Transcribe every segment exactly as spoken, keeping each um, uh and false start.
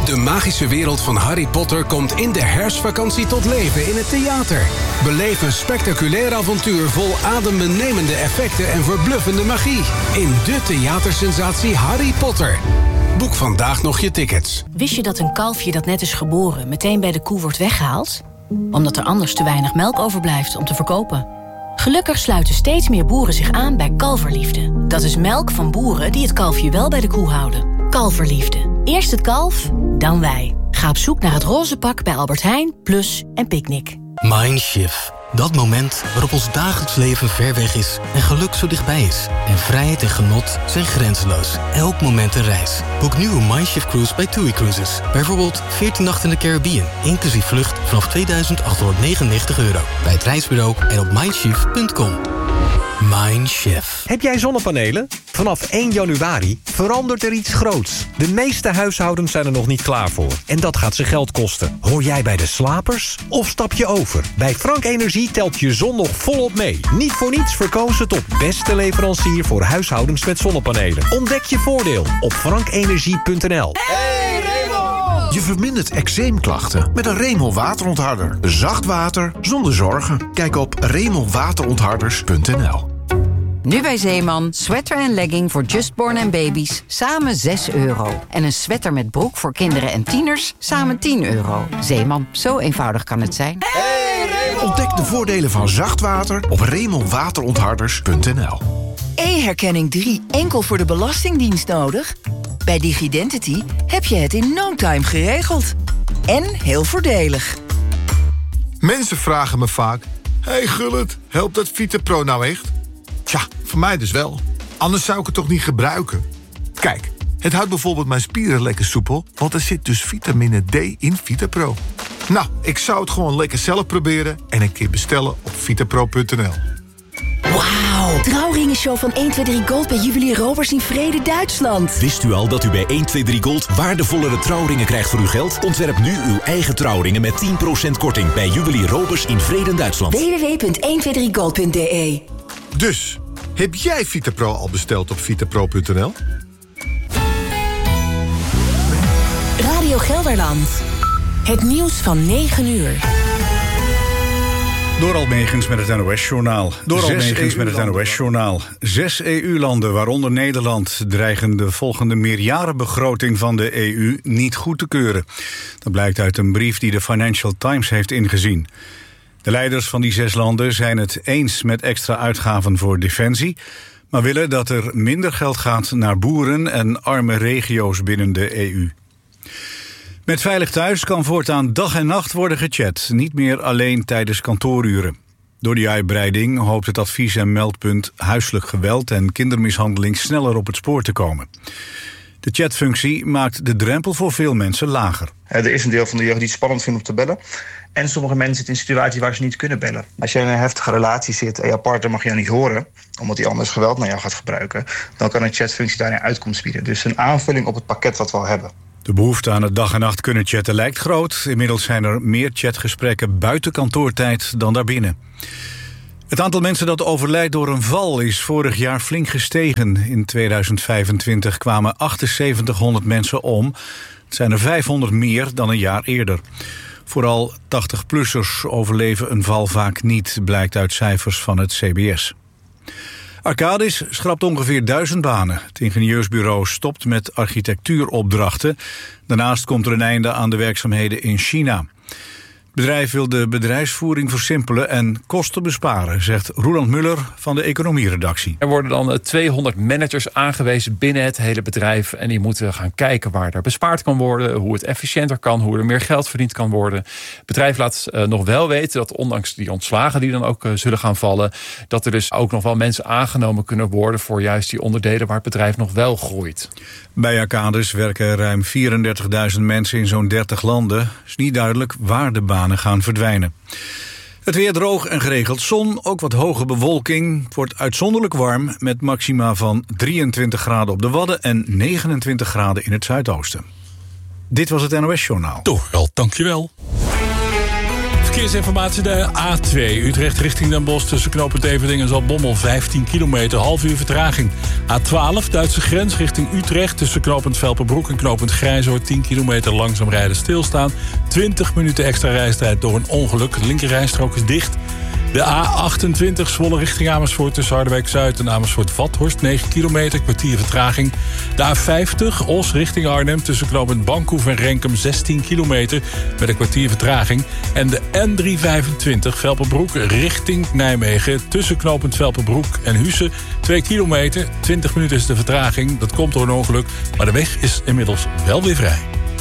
De magische wereld van Harry Potter komt in de herfstvakantie tot leven in het theater. Beleef een spectaculair avontuur vol adembenemende effecten en verbluffende magie. In de theatersensatie Harry Potter. Boek vandaag nog je tickets. Wist je dat een kalfje dat net is geboren meteen bij de koe wordt weggehaald? Omdat er anders te weinig melk overblijft om te verkopen. Gelukkig sluiten steeds meer boeren zich aan bij Kalverliefde. Dat is melk van boeren die het kalfje wel bij de koe houden. Kalverliefde. Eerst het kalf, dan wij. Ga op zoek naar het roze pak bij Albert Heijn, Plus en Picnic. Mindshift. Dat moment waarop ons dagelijks leven ver weg is en geluk zo dichtbij is. En vrijheid en genot zijn grenzeloos. Elk moment een reis. Boek nu een Mindshift cruise bij TUI Cruises. Bijvoorbeeld veertien nachten in de Caribbean, inclusief vlucht vanaf tweeduizend achthonderdnegenennegentig euro. Bij het reisbureau en op mindshift punt com. Mindshift. Heb jij zonnepanelen? Vanaf één januari verandert er iets groots. De meeste huishoudens zijn er nog niet klaar voor. En dat gaat ze geld kosten. Hoor jij bij de slapers? Of stap je over? Bij Frank Energie telt je zon nog volop mee. Niet voor niets verkozen tot beste leverancier voor huishoudens met zonnepanelen. Ontdek je voordeel op frank energie punt n l. Hey Raymond! Je vermindert eczeemklachten met een Raymond waterontharder. Zacht water zonder zorgen. Kijk op raymond waterontharders punt n l. Nu bij Zeeman, sweater en legging voor justborn en baby's, samen zes euro. En een sweater met broek voor kinderen en tieners, samen tien euro. Zeeman, zo eenvoudig kan het zijn. Hey Raymond! Ontdek de voordelen van zacht water op raymond waterontharders punt n l. E-herkenning drie enkel voor de Belastingdienst nodig? Bij Digidentity heb je het in no time geregeld. En heel voordelig. Mensen vragen me vaak: hey Gullit, helpt dat VitaPro nou echt? Tja, voor mij dus wel. Anders zou ik het toch niet gebruiken? Kijk, het houdt bijvoorbeeld mijn spieren lekker soepel, want er zit dus vitamine D in VitaPro. Nou, ik zou het gewoon lekker zelf proberen en een keer bestellen op vitapro punt n l. Wauw, trouwringenshow van één twee drie Gold bij Juwelier Roberts in Vrede, Duitsland. Wist u al dat u bij één twee drie Gold waardevollere trouwringen krijgt voor uw geld? Ontwerp nu uw eigen trouwringen met tien procent korting bij Juwelier Roberts in Vrede, Duitsland. w w w punt één twee drie gold punt d e. Dus, heb jij VitaPro al besteld op vitapro punt n l? Radio Gelderland. Het nieuws van negen uur. Door Almegens met het N O S-journaal. Door Almegens met het N O S-journaal. Zes E U-landen, waaronder Nederland, dreigen de volgende meerjarenbegroting van de E U niet goed te keuren. Dat blijkt uit een brief die de Financial Times heeft ingezien. De leiders van die zes landen zijn het eens met extra uitgaven voor defensie, maar willen dat er minder geld gaat naar boeren en arme regio's binnen de E U. Met Veilig Thuis kan voortaan dag en nacht worden gechat, niet meer alleen tijdens kantooruren. Door die uitbreiding hoopt het advies- en meldpunt huiselijk geweld en kindermishandeling sneller op het spoor te komen. De chatfunctie maakt de drempel voor veel mensen lager. Er is een deel van de jeugd die het spannend vindt om te bellen. En sommige mensen zitten in situaties waar ze niet kunnen bellen. Als je in een heftige relatie zit en jouw partner mag jou niet horen, omdat hij anders geweld naar jou gaat gebruiken, dan kan een chatfunctie daarin uitkomst bieden. Dus een aanvulling op het pakket wat we al hebben. De behoefte aan het dag en nacht kunnen chatten lijkt groot. Inmiddels zijn er meer chatgesprekken buiten kantoortijd dan daarbinnen. Het aantal mensen dat overlijdt door een val is vorig jaar flink gestegen. In tweeduizend vijfentwintig kwamen achtenzeventighonderd mensen om. Het zijn er vijfhonderd meer dan een jaar eerder. Vooral tachtig-plussers overleven een val vaak niet, blijkt uit cijfers van het C B S. Arcadis schrapt ongeveer duizend banen. Het ingenieursbureau stopt met architectuuropdrachten. Daarnaast komt er een einde aan de werkzaamheden in China. Het bedrijf wil de bedrijfsvoering versimpelen en kosten besparen, zegt Roland Muller van de economieredactie. Er worden dan tweehonderd managers aangewezen binnen het hele bedrijf en die moeten gaan kijken waar er bespaard kan worden, hoe het efficiënter kan, hoe er meer geld verdiend kan worden. Het bedrijf laat uh, nog wel weten dat ondanks die ontslagen die dan ook uh, zullen gaan vallen, dat er dus ook nog wel mensen aangenomen kunnen worden voor juist die onderdelen waar het bedrijf nog wel groeit. Bij Arcadis werken ruim vierendertigduizend mensen in zo'n dertig landen. Het is niet duidelijk waar de banen gaan verdwijnen. Het weer droog en geregeld zon, ook wat hoge bewolking. Het wordt uitzonderlijk warm met maxima van drieëntwintig graden op de Wadden en negenentwintig graden in het zuidoosten. Dit was het N O S-journaal. Toch wel, dankjewel. Verkeersinformatie, de A twee. Utrecht richting Den Bosch tussen knooppunt Everding en Zaltbommel. vijftien kilometer, half uur vertraging. A twaalf, Duitse grens richting Utrecht tussen knooppunt Velperbroek en knooppunt Grijzoord. tien kilometer langzaam rijden stilstaan. twintig minuten extra reistijd door een ongeluk. De linkerrijstrook is dicht. De A achtentwintig, Zwolle richting Amersfoort tussen Harderwijk-Zuid en Amersfoort-Vathorst. negen kilometer, kwartier vertraging. De A vijftig, Os richting Arnhem tussen knooppunt Bankhoef en Renkum. zestien kilometer met een kwartier vertraging. En de N driehonderdvijfentwintig, Velperbroek richting Nijmegen tussen knooppunt Velperbroek en Husse. twee kilometer, twintig minuten is de vertraging. Dat komt door een ongeluk, maar de weg is inmiddels wel weer vrij.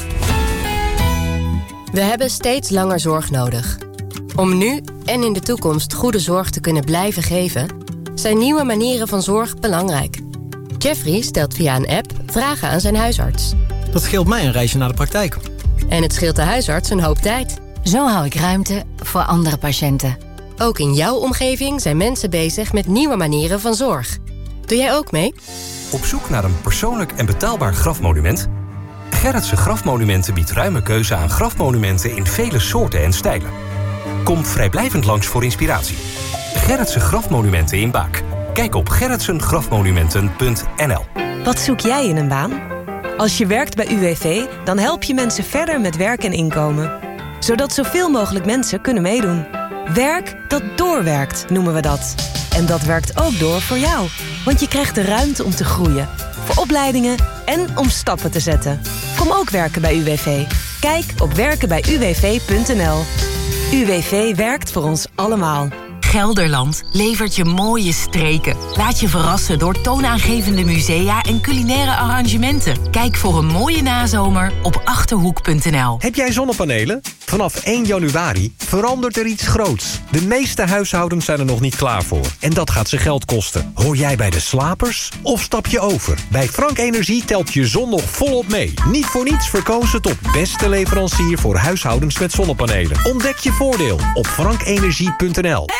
We hebben steeds langer zorg nodig. Om nu en in de toekomst goede zorg te kunnen blijven geven, zijn nieuwe manieren van zorg belangrijk. Jeffrey stelt via een app vragen aan zijn huisarts. Dat scheelt mij een reisje naar de praktijk. En het scheelt de huisarts een hoop tijd. Zo hou ik ruimte voor andere patiënten. Ook in jouw omgeving zijn mensen bezig met nieuwe manieren van zorg. Doe jij ook mee? Op zoek naar een persoonlijk en betaalbaar grafmonument? Gerritsen Grafmonumenten biedt ruime keuze aan grafmonumenten in vele soorten en stijlen. Kom vrijblijvend langs voor inspiratie. Gerritsen Grafmonumenten in Baak. Kijk op gerritsen grafmonumenten punt n l. Wat zoek jij in een baan? Als je werkt bij U W V, dan help je mensen verder met werk en inkomen. Zodat zoveel mogelijk mensen kunnen meedoen. Werk dat doorwerkt, noemen we dat. En dat werkt ook door voor jou. Want je krijgt de ruimte om te groeien. Voor opleidingen en om stappen te zetten. Kom ook werken bij U W V. Kijk op werken bij u w v punt n l. U W V werkt voor ons allemaal. Gelderland levert je mooie streken. Laat je verrassen door toonaangevende musea en culinaire arrangementen. Kijk voor een mooie nazomer op achterhoek punt n l. Heb jij zonnepanelen? Vanaf één januari verandert er iets groots. De meeste huishoudens zijn er nog niet klaar voor. En dat gaat ze geld kosten. Hoor jij bij de slapers? Of stap je over? Bij Frank Energie telt je zon nog volop mee. Niet voor niets verkozen tot beste leverancier voor huishoudens met zonnepanelen. Ontdek je voordeel op frank energie punt n l.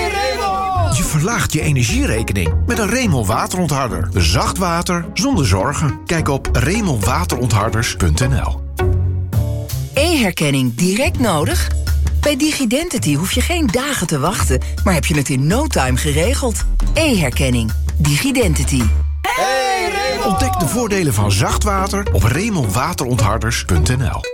Je verlaagt je energierekening met een Remel waterontharder. Zacht water zonder zorgen. Kijk op remel waterontharders punt n l. E-herkenning direct nodig? Bij DigiDentity hoef je geen dagen te wachten, maar heb je het in no time geregeld. E-herkenning. DigiDentity. Hey, Remel! Ontdek de voordelen van zacht water op remel waterontharders punt n l.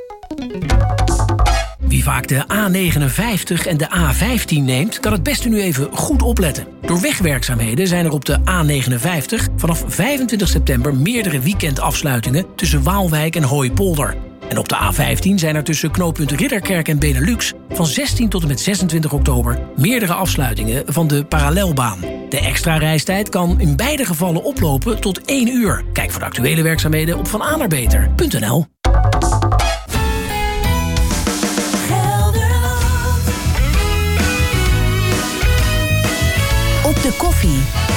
Wie vaak de A negenenvijftig en de A vijftien neemt, kan het beste nu even goed opletten. Door wegwerkzaamheden zijn er op de A negenenvijftig vanaf vijfentwintig september meerdere weekendafsluitingen tussen Waalwijk en Hooipolder. En op de A vijftien zijn er tussen knooppunt Ridderkerk en Benelux van zestien tot en met zesentwintig oktober meerdere afsluitingen van de parallelbaan. De extra reistijd kan in beide gevallen oplopen tot één uur. Kijk voor de actuele werkzaamheden op van a naar beter punt n l. Op de koffie.